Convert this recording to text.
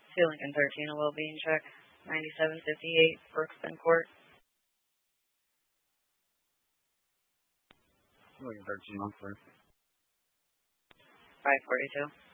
to Lincoln 13, a well-being check. 9758 Brookston Court. Lincoln 13, 1 4. 542.